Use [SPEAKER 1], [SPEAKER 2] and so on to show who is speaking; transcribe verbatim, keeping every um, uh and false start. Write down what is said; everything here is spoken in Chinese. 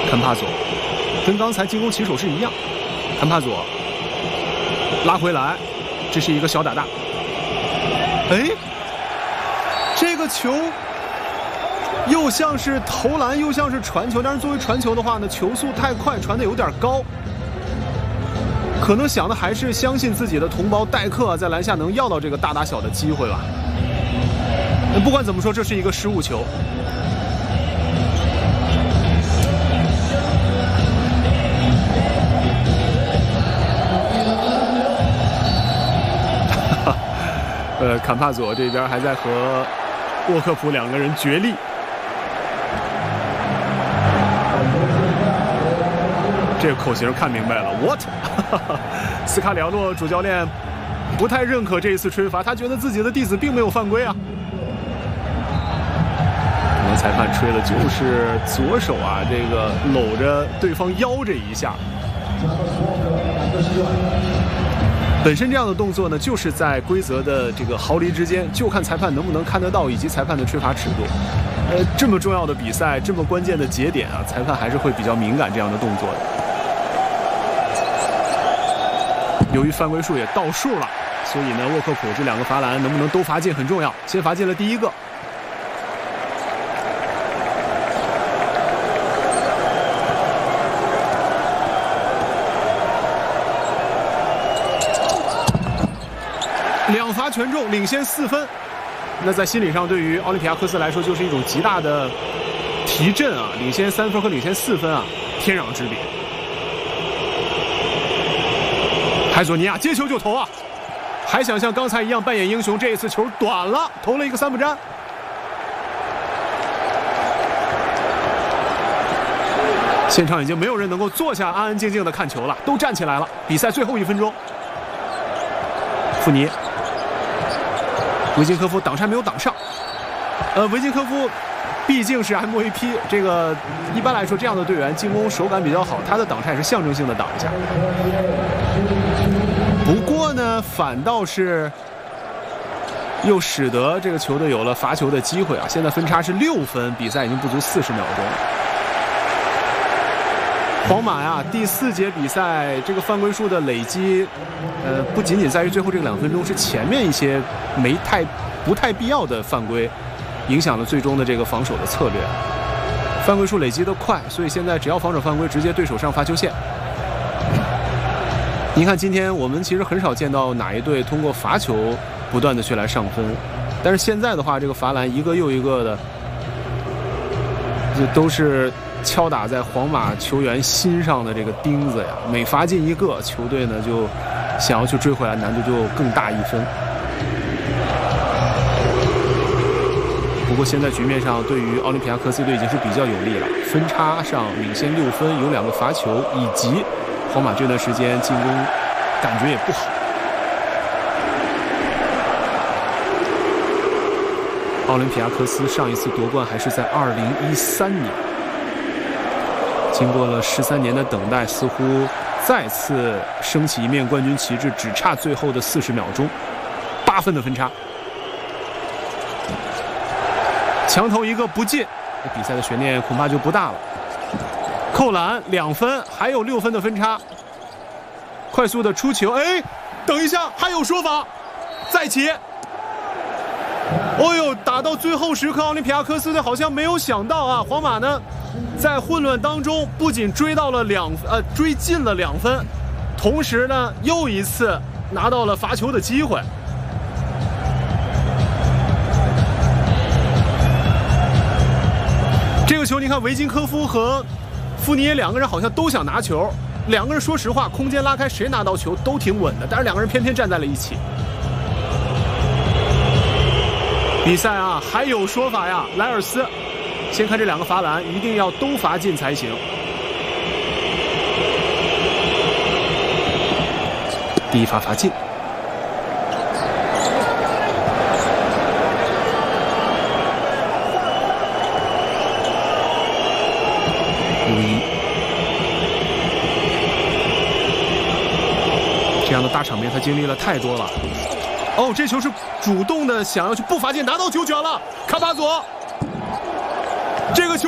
[SPEAKER 1] 坎帕佐跟刚才进攻起手是一样，坎帕佐拉回来，这是一个小打大。哎，这个球又像是投篮又像是传球，但是作为传球的话呢，球速太快，传的有点高。可能想的还是相信自己的同胞戴克、啊、在篮下能要到这个大打小的机会吧。不管怎么说，这是一个失误球。呃，坎帕佐这边还在和沃克普两个人角力。这个口型看明白了 ，what？ 斯卡里奥诺主教练不太认可这一次吹罚，他觉得自己的弟子并没有犯规啊。可能裁判吹的就是左手啊，这个搂着对方腰这一下。本身这样的动作呢，就是在规则的这个毫厘之间，就看裁判能不能看得到，以及裁判的吹罚尺度。呃，这么重要的比赛，这么关键的节点啊，裁判还是会比较敏感这样的动作的。由于犯规数也到数了，所以呢，沃克普这两个罚篮能不能都罚进很重要。先罚进了第一个。两罚全中，领先四分。那在心理上，对于奥林匹亚科斯来说，就是一种极大的提振啊！领先三分和领先四分啊，天壤之别。海佐尼亚接球就投啊，还想像刚才一样扮演英雄，这一次球短了，投了一个三不沾。现场已经没有人能够坐下安安静静的看球了，都站起来了。比赛最后一分钟，富尼。维金科夫挡拆没有挡上，呃，维金科夫毕竟是 M V P， 这个一般来说这样的队员进攻手感比较好，他的挡拆是象征性的挡一下。不过呢，反倒是又使得这个球队有了罚球的机会啊！现在分差是六分，比赛已经不足四十秒钟。皇马呀，第四节比赛这个犯规数的累积，呃，不仅仅在于最后这个两分钟，是前面一些没太不太必要的犯规，影响了最终的这个防守的策略。犯规数累积的快，所以现在只要防守犯规，直接对手上罚球线。您看，今天我们其实很少见到哪一队通过罚球不断的去来上分，但是现在的话，这个罚篮一个又一个的，这都是敲打在皇马球员心上的这个钉子呀，每罚进一个，球队呢就想要去追回来，难度就更大一分。不过现在局面上，对于奥林匹亚科斯队已经是比较有利了，分差上领先六分，有两个罚球，以及皇马这段时间进攻感觉也不好。奥林匹亚科斯上一次夺冠还是在二零一三年。经过了十三年的等待，似乎再次升起一面冠军旗帜，只差最后的四十秒钟，八分的分差。强投一个不进，这比赛的悬念恐怕就不大了。扣篮两分，还有六分的分差。快速的出球，哎，等一下，还有说法，再起。哦呦，打到最后时刻，奥林匹亚科斯队好像没有想到啊，皇马呢？在混乱当中，不仅追到了两呃追进了两分，同时呢又一次拿到了罚球的机会。这个球你看，维金科夫和富尼耶两个人好像都想拿球，两个人说实话空间拉开，谁拿到球都挺稳的，但是两个人偏偏站在了一起。比赛啊还有说法呀，莱尔斯。先看这两个罚篮，一定要都罚进才行。第一罚罚进，六一。这样的大场面他经历了太多了。哦，这球是主动的想要去不罚进，拿到球权了，卡巴佐。这个球